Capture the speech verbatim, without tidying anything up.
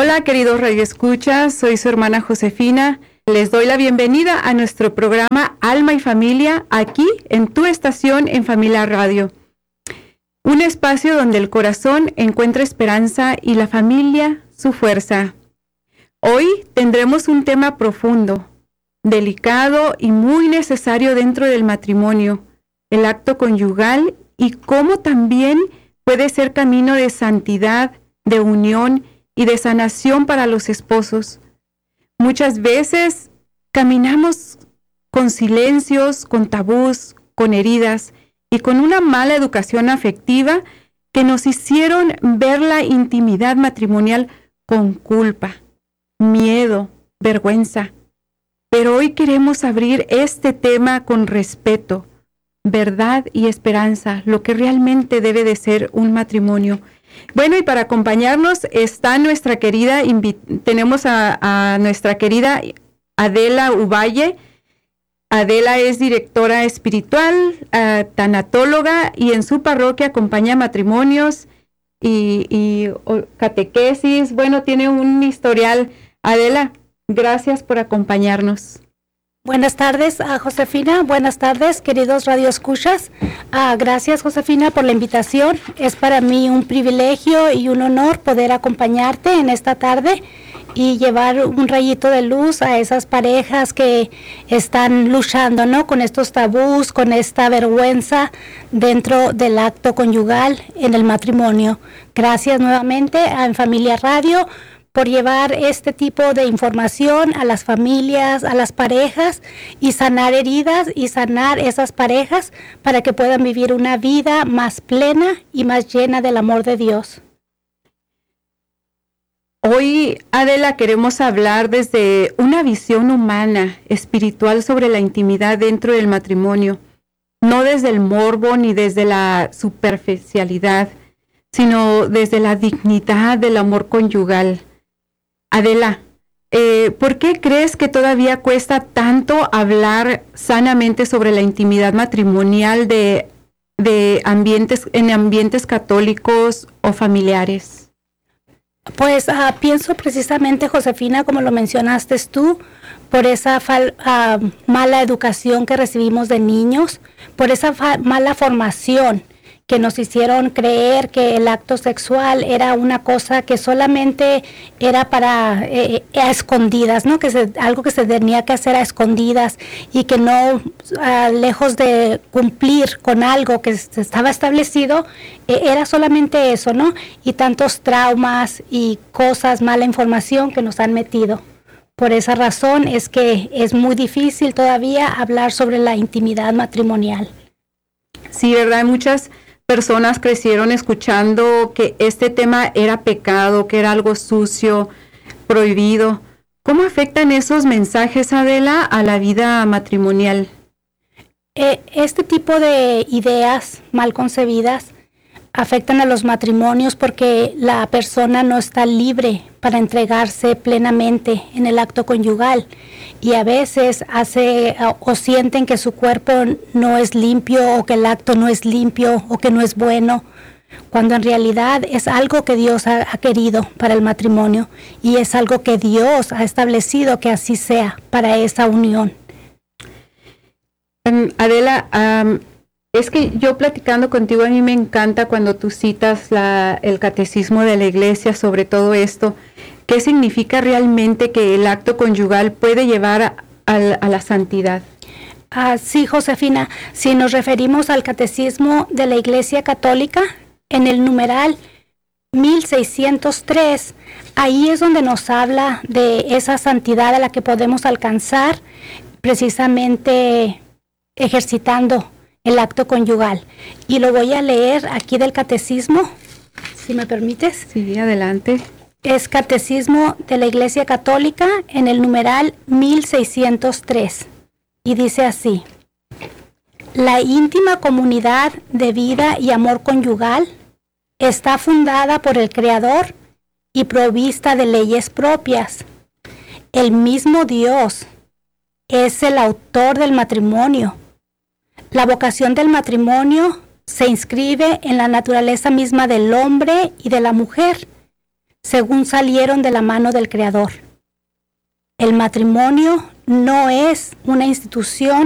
Hola, queridos radioescuchas, soy su hermana Josefina. Les doy la bienvenida a nuestro programa Alma y Familia, aquí en tu estación en Familia Radio. Un espacio donde el corazón encuentra esperanza y la familia su fuerza. Hoy tendremos un tema profundo, delicado y muy necesario dentro del matrimonio, el acto conyugal y cómo también puede ser camino de santidad, de unión y de sanación para los esposos. Muchas veces caminamos con silencios, con tabús, con heridas y con una mala educación afectiva que nos hicieron ver la intimidad matrimonial con culpa, miedo, vergüenza. Pero hoy queremos abrir este tema con respeto, verdad y esperanza, lo que realmente debe de ser un matrimonio. Bueno, y para acompañarnos está nuestra querida, invi- tenemos a, a nuestra querida Adela Uvalle. Adela es directora espiritual, uh, tanatóloga, y en su parroquia acompaña matrimonios y, y o, catequesis. Bueno, tiene un historial. Adela, gracias por acompañarnos. Buenas tardes, a Josefina. Buenas tardes, queridos radioescuchas. Uh, gracias, Josefina, por la invitación. Es para mí un privilegio y un honor poder acompañarte en esta tarde y llevar un rayito de luz a esas parejas que están luchando, ¿no?, con estos tabús, con esta vergüenza dentro del acto conyugal en el matrimonio. Gracias nuevamente a En Familia Radio por llevar este tipo de información a las familias, a las parejas, y sanar heridas y sanar esas parejas para que puedan vivir una vida más plena y más llena del amor de Dios. Hoy, Adela, queremos hablar desde una visión humana, espiritual sobre la intimidad dentro del matrimonio, no desde el morbo ni desde la superficialidad, sino desde la dignidad del amor conyugal. Adela, eh, ¿por qué crees que todavía cuesta tanto hablar sanamente sobre la intimidad matrimonial de, de ambientes, en ambientes católicos o familiares? Pues uh, pienso precisamente, Josefina, como lo mencionaste tú, por esa fal, uh, mala educación que recibimos de niños, por esa fa- mala formación que nos hicieron creer que el acto sexual era una cosa que solamente era para eh, a escondidas, ¿no? Que se, algo que se tenía que hacer a escondidas y que no, uh, lejos de cumplir con algo que estaba establecido, eh, era solamente eso, ¿no? Y tantos traumas y cosas, mala información que nos han metido. Por esa razón es que es muy difícil todavía hablar sobre la intimidad matrimonial. Sí, ¿verdad? Muchas personas crecieron escuchando que este tema era pecado, que era algo sucio, prohibido. ¿Cómo afectan esos mensajes, Adela, a la vida matrimonial? Eh, este tipo de ideas mal concebidas afectan a los matrimonios porque la persona no está libre para entregarse plenamente en el acto conyugal, y a veces hace o sienten que su cuerpo no es limpio, o que el acto no es limpio, o que no es bueno, cuando en realidad es algo que Dios ha, ha querido para el matrimonio, y es algo que Dios ha establecido que así sea para esa unión. Um, Adela, um, es que yo platicando contigo, a mí me encanta cuando tú citas la, el catecismo de la iglesia sobre todo esto. ¿Qué significa realmente que el acto conyugal puede llevar a, a, a la santidad? Ah, sí, Josefina, si nos referimos al catecismo de la Iglesia Católica, en el numeral mil seiscientos tres, ahí es donde nos habla de esa santidad a la que podemos alcanzar precisamente ejercitando el acto conyugal. Y lo voy a leer aquí del catecismo, si me permites. Sí, adelante. Es Catecismo de la Iglesia Católica en el numeral mil seiscientos tres, y dice así: la íntima comunidad de vida y amor conyugal está fundada por el Creador y provista de leyes propias. El mismo Dios es el autor del matrimonio. La vocación del matrimonio se inscribe en la naturaleza misma del hombre y de la mujer. según salieron de la mano del Creador. El matrimonio no es una institución